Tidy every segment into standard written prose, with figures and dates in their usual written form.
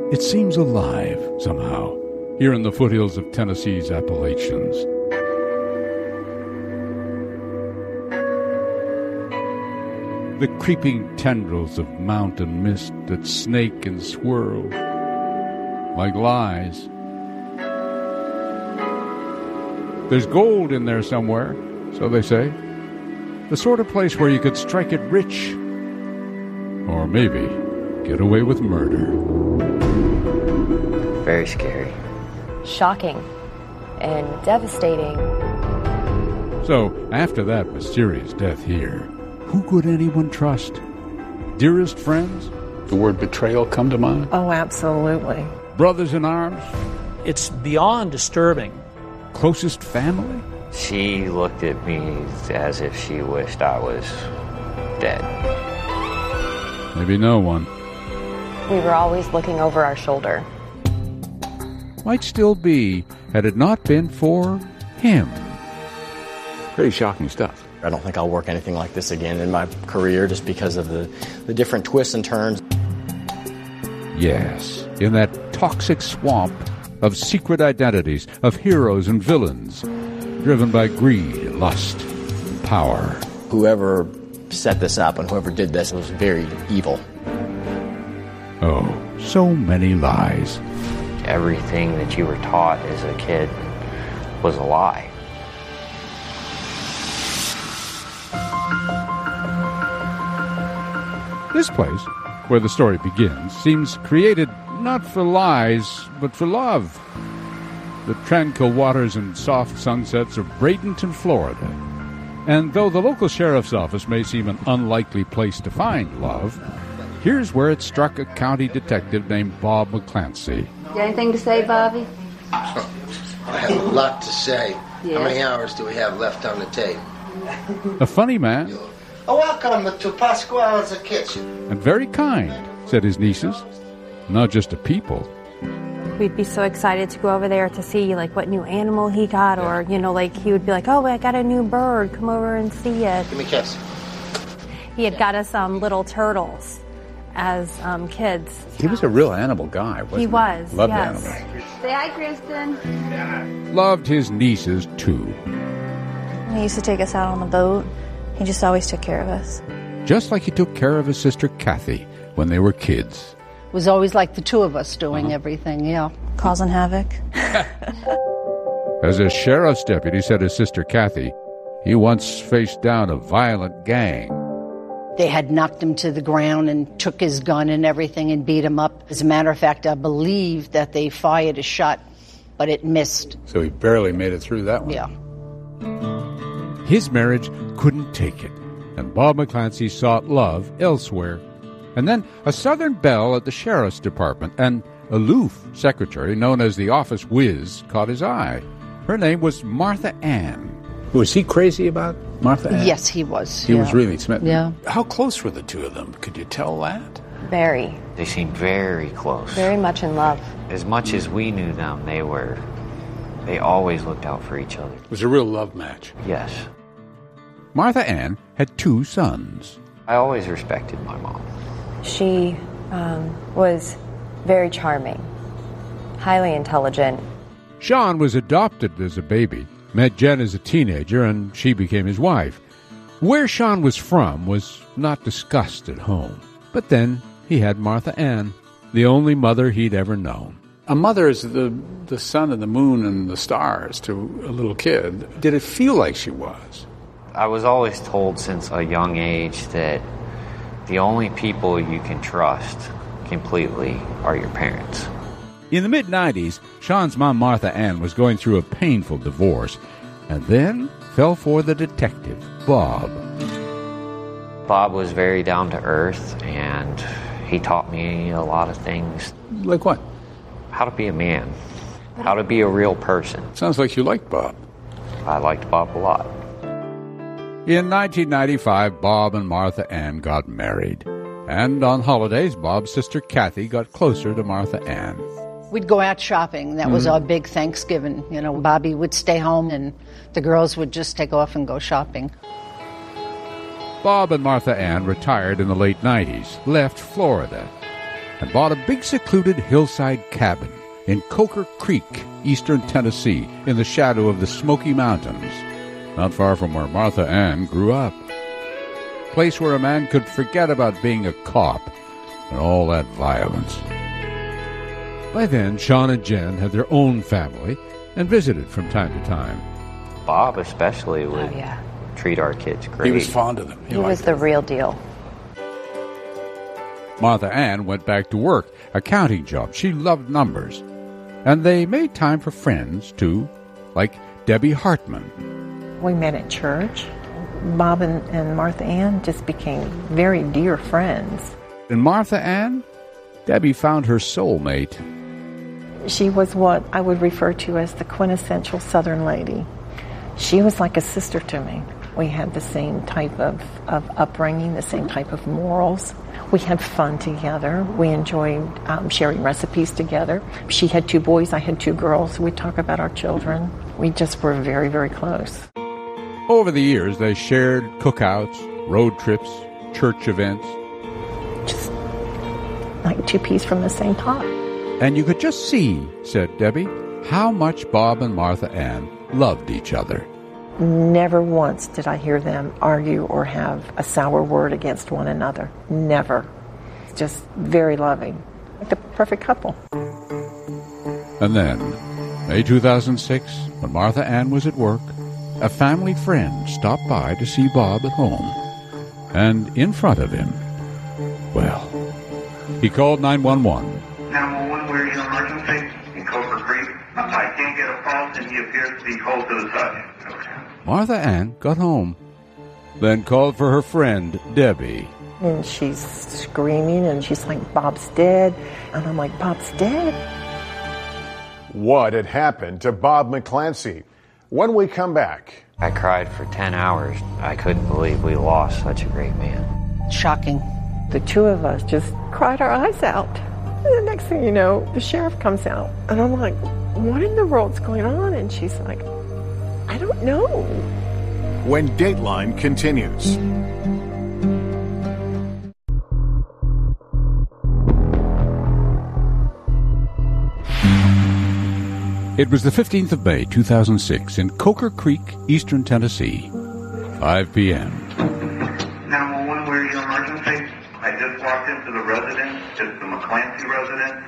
It seems alive, somehow, here in the foothills of Tennessee's Appalachians. The creeping tendrils of mountain mist that snake and swirl like lies. There's gold in there somewhere, so they say. The sort of place where you could strike it rich, or maybe get away with murder. Very scary. Shocking and devastating. So, after that mysterious death here, who could anyone trust? Dearest friends? The word betrayal come to mind? Oh, absolutely. Brothers in arms? It's beyond disturbing. Closest family? She looked at me as if she wished I was dead. Maybe no one. We were always looking over our shoulder. Might still be, had it not been for him. Pretty shocking stuff. I don't think I'll work anything like this again in my career just because of the different twists and turns. Yes, in that toxic swamp of secret identities, of heroes and villains, driven by greed, lust, and power. Whoever set this up and whoever did this was very evil. Oh, so many lies. Everything that you were taught as a kid was a lie. This place, where the story begins, seems created not for lies, but for love. The tranquil waters and soft sunsets of Bradenton, Florida. And though the local sheriff's office may seem an unlikely place to find love, here's where it struck a county detective named Bob McClancy. Got anything to say, Bobby? I have a lot to say. Yes. How many hours do we have left on the tape? A funny man. Welcome to Pasquale's Kitchen. And very kind, said his nieces. Not just a people. We'd be so excited to go over there to see, like, what new animal he got, or, you know, like, he would be like, oh, I got a new bird, come over and see it. Give me a kiss. He had got us little turtles as kids. He was a real animal guy, wasn't he? He was, Loved yes. animals. Say hi, Kristen. Loved his nieces, too. He used to take us out on the boat. He just always took care of us. Just like he took care of his sister Kathy when they were kids. It was always like the two of us doing everything, yeah. Causing havoc. As a sheriff's deputy, said his sister Kathy, he once faced down a violent gang. They had knocked him to the ground and took his gun and everything and beat him up. As a matter of fact, I believe that they fired a shot, but it missed. So he barely made it through that one. Yeah. His marriage couldn't take it, and Bob McClancy sought love elsewhere. And then a Southern belle at the sheriff's department, an aloof secretary known as the office whiz, caught his eye. Her name was Martha Ann. Was he crazy about Martha Ann? Yes, he was. He was really smitten. Yeah. How close were the two of them? Could you tell that? Very. They seemed very close. Very much in love. As much as we knew them, they always looked out for each other. It was a real love match. Yes. Martha Ann had 2 sons. I always respected my mom. She was very charming, highly intelligent. Sean was adopted as a baby, met Jen as a teenager, and she became his wife. Where Sean was from was not discussed at home. But then he had Martha Ann, the only mother he'd ever known. A mother is the sun and the moon and the stars to a little kid. Did it feel like she was? I was always told since a young age that the only people you can trust completely are your parents. In the mid-'90s, Sean's mom, Martha Ann, was going through a painful divorce, and then fell for the detective, Bob. Bob was very down to earth, and he taught me a lot of things. Like what? How to be a man, how to be a real person. Sounds like you liked Bob. I liked Bob a lot. In 1995, Bob and Martha Ann got married. And on holidays, Bob's sister Kathy got closer to Martha Ann. We'd go out shopping. That was our big Thanksgiving. You know, Bobby would stay home and the girls would just take off and go shopping. Bob and Martha Ann retired in the late 90s, left Florida. and bought a big secluded hillside cabin in Coker Creek, eastern Tennessee, in the shadow of the Smoky Mountains, not far from where Martha Ann grew up. A place where a man could forget about being a cop and all that violence. By then, Sean and Jen had their own family and visited from time to time. Bob especially would treat our kids great. He was fond of them. He was the real deal. Martha Ann went back to work, a counting job. She loved numbers. And they made time for friends, too, like Debbie Hartman. We met at church. Bob and Martha Ann just became very dear friends. In Martha Ann, Debbie found her soulmate. She was what I would refer to as the quintessential Southern lady. She was like a sister to me. We had the same type of upbringing, the same type of morals. We had fun together. We enjoyed sharing recipes together. She had 2 boys, I had 2 girls. We'd talk about our children. We just were very, very close. Over the years, they shared cookouts, road trips, church events. Just like 2 peas from the same pot. And you could just see, said Debbie, how much Bob and Martha Ann loved each other. Never once did I hear them argue or have a sour word against one another. Never. Just very loving. Like the perfect couple. And then, May 2006, when Martha Ann was at work, a family friend stopped by to see Bob at home. And in front of him, well, he called 911. 911, where is your emergency? In Coker Creek. I can't get a pulse, and he appears to be cold to the touch. Martha Ann got home, then called for her friend, Debbie. And she's screaming, and she's like, Bob's dead. And I'm like, Bob's dead? What had happened to Bob McClancy? When we come back... I cried for 10 hours. I couldn't believe we lost such a great man. Shocking. The 2 of us just cried our eyes out. And the next thing you know, the sheriff comes out. And I'm like, what in the world's going on? And she's like, I don't know. When Dateline continues. It was the 15th of May, 2006, in Coker Creek, eastern Tennessee, 5 p.m. 911, where is your emergency? I just walked into the residence. It's the McClancy residence.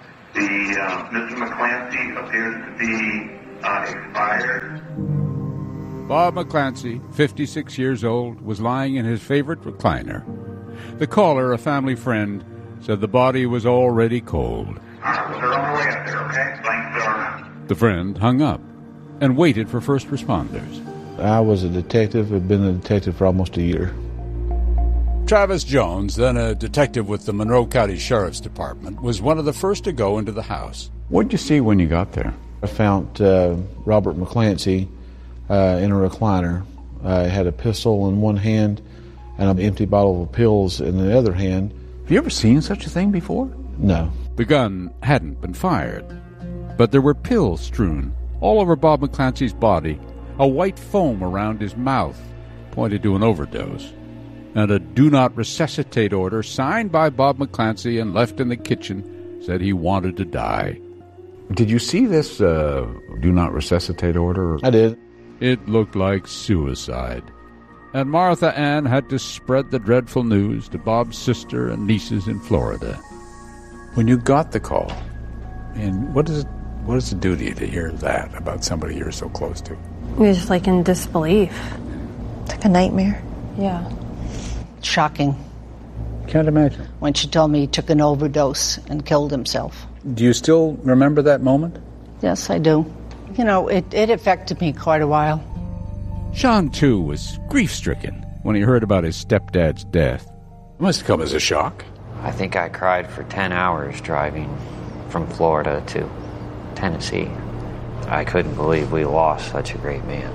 Mr. McClancy appears to be expired. Bob McClancy, 56 years old, was lying in his favorite recliner. The caller, a family friend, said the body was already cold. All right, well, they're on their way up there, okay? Thanks, sir. The friend hung up and waited for first responders. I was a detective, had been a detective for almost a year. Travis Jones, then a detective with the Monroe County Sheriff's Department, was one of the first to go into the house. What did you see when you got there? I found Robert McClancy in a recliner. I had a pistol in one hand and an empty bottle of pills in the other hand. Have you ever seen such a thing before? No. The gun hadn't been fired, but there were pills strewn all over Bob McClancy's body. A white foam around his mouth pointed to an overdose, and a do not resuscitate order signed by Bob McClancy and left in the kitchen said he wanted to die. Did you see this do not resuscitate order? I did. It looked like suicide. And Martha Ann had to spread the dreadful news to Bob's sister and nieces in Florida. When you got the call, and what does it do to you to hear that about somebody you're so close to? We were just like in disbelief. It's like a nightmare. Yeah. Shocking. Can't imagine. When she told me he took an overdose and killed himself. Do you still remember that moment? Yes, I do. You know, it affected me quite a while. Sean, too, was grief-stricken when he heard about his stepdad's death. It must have come as a shock. I think I cried for 10 hours driving from Florida to Tennessee. I couldn't believe we lost such a great man.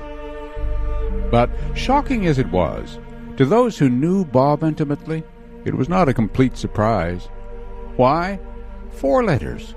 But shocking as it was, to those who knew Bob intimately, it was not a complete surprise. Why? 4 letters.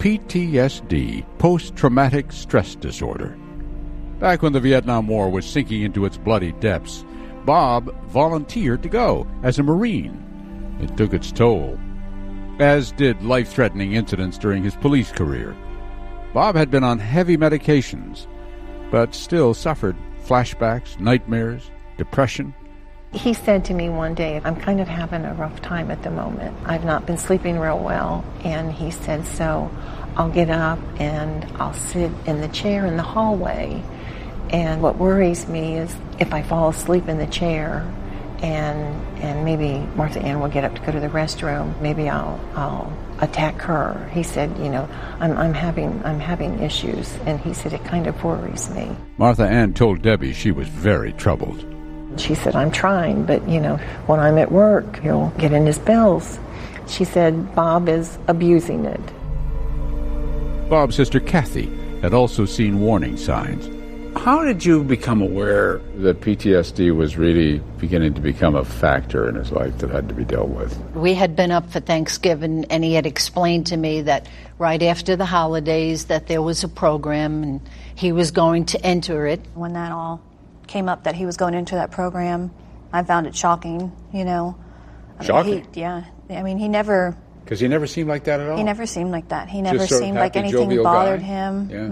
PTSD, post-traumatic stress disorder. Back when the Vietnam War was sinking into its bloody depths, Bob volunteered to go as a Marine. It took its toll. as did life-threatening incidents during his police career. Bob had been on heavy medications, but still suffered flashbacks, nightmares, depression. He said to me one day, I'm kind of having a rough time at the moment. I've not been sleeping real well. And he said, so I'll get up and I'll sit in the chair in the hallway. And what worries me is if I fall asleep in the chair and maybe Martha Ann will get up to go to the restroom, maybe I'll attack her. He said, I'm having issues. And he said, it kind of worries me. Martha Ann told Debbie she was very troubled. She said, I'm trying, but, when I'm at work, he'll get in his bills. She said, Bob is abusing it. Bob's sister Kathy had also seen warning signs. How did you become aware that PTSD was really beginning to become a factor in his life that had to be dealt with? We had been up for Thanksgiving, and he had explained to me that right after the holidays that there was a program and he was going to enter it. When that all came up that he was going into that program, I found it shocking, Shocking? He never... Because he never seemed like that at all? He never seemed like that. He never Just sort of seemed like happy, anything bothered guy. him. Yeah.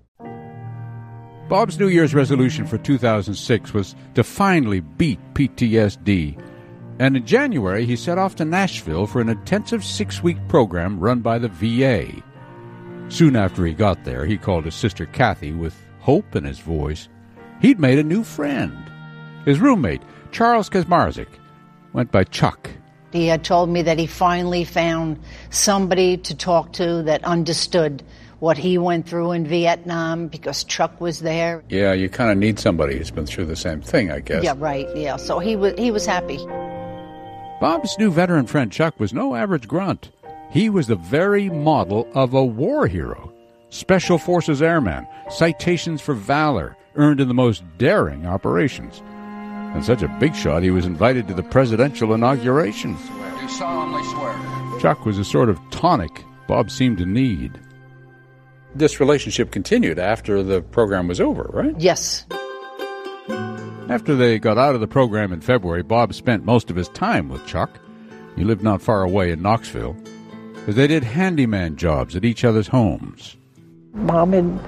Mm-hmm. Bob's New Year's resolution for 2006 was to finally beat PTSD. And in January, he set off to Nashville for an intensive 6-week program run by the VA. Soon after he got there, he called his sister Kathy with hope in his voice. He'd made a new friend. His roommate, Charles Kaczmarzyk, went by Chuck. He had told me that he finally found somebody to talk to that understood what he went through in Vietnam because Chuck was there. Yeah, you kind of need somebody who's been through the same thing, I guess. Yeah, right, yeah. So he was happy. Bob's new veteran friend Chuck was no average grunt. He was the very model of a war hero. Special Forces airman, citations for valor, earned in the most daring operations. And such a big shot, he was invited to the presidential inauguration. Do solemnly swear. Chuck was a sort of tonic Bob seemed to need. This relationship continued after the program was over, right? Yes. After they got out of the program in February, Bob spent most of his time with Chuck. He lived not far away in Knoxville, as they did handyman jobs at each other's homes. Bob had,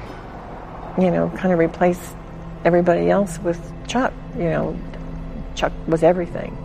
kind of replaced everybody else with Chuck. Chuck was everything.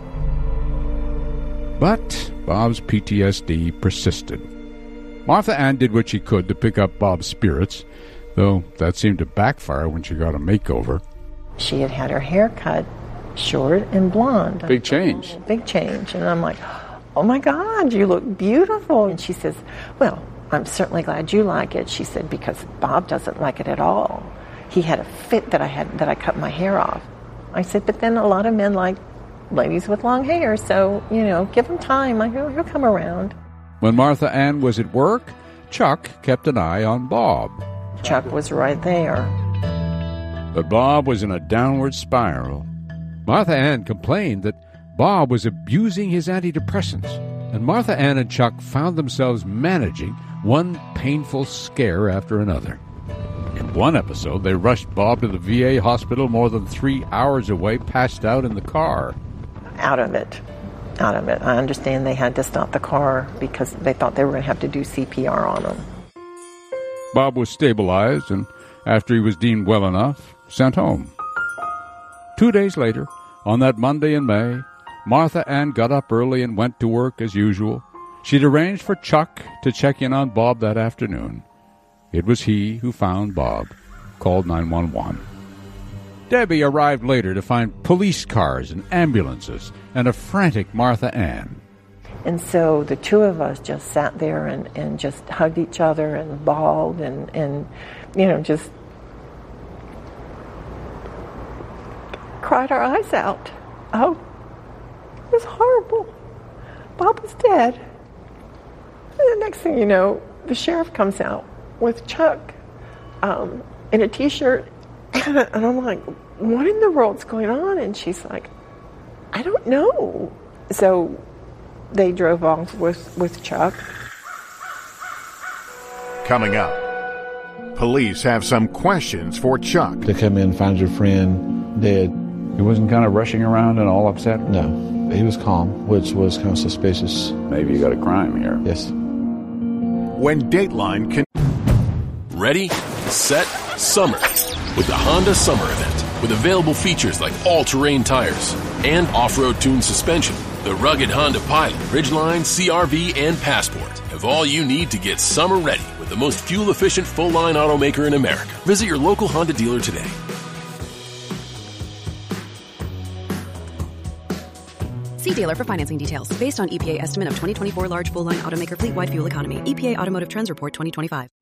But Bob's PTSD persisted. Martha Ann did what she could to pick up Bob's spirits, though that seemed to backfire when she got a makeover. She had had her hair cut short and blonde. Big change. Big change. And I'm like, oh my God, you look beautiful. And she says, well, I'm certainly glad you like it. She said, because Bob doesn't like it at all. He had a fit that I cut my hair off. I said, but then a lot of men like ladies with long hair, so, give him time. He'll come around. When Martha Ann was at work, Chuck kept an eye on Bob. Chuck was right there. But Bob was in a downward spiral. Martha Ann complained that Bob was abusing his antidepressants, and Martha Ann and Chuck found themselves managing one painful scare after another. In one episode, they rushed Bob to the VA hospital more than 3 hours away, passed out in the car. Out of it. I understand they had to stop the car because they thought they were going to have to do CPR on him. Bob was stabilized, and after he was deemed well enough, sent home. 2 days later, on that Monday in May, Martha Ann got up early and went to work as usual. She'd arranged for Chuck to check in on Bob that afternoon. It was he who found Bob, called 911. Debbie arrived later to find police cars and ambulances and a frantic Martha Ann. And so the two of us just sat there and just hugged each other and bawled and just cried our eyes out. Oh, it was horrible. Bob was dead. And the next thing you know, the sheriff comes out with Chuck in a T-shirt. And I'm like, what in the world's going on? And she's like, I don't know. So they drove off with Chuck. Coming up, police have some questions for Chuck. To come in and find your friend dead. He wasn't kind of rushing around and all upset? No. He was calm, which was kind of suspicious. Maybe you got a crime here. Yes. When Dateline can... Ready, set, summer. With the Honda Summer Event. With available features like all-terrain tires and off-road tuned suspension. The rugged Honda Pilot, Ridgeline, CR-V, and Passport have all you need to get summer ready with the most fuel-efficient full-line automaker in America. Visit your local Honda dealer today. See dealer for financing details. Based on EPA estimate of 2024 large full-line automaker fleet-wide fuel economy. EPA Automotive Trends Report 2025.